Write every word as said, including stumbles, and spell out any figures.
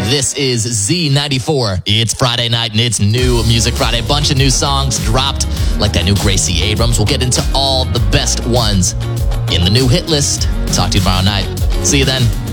This is Z ninety-four. It's Friday night and it's new Music Friday. A bunch of new songs dropped, like that new Gracie Abrams. We'll get into all the best ones in the new hit list. Talk to you tomorrow night. See you then.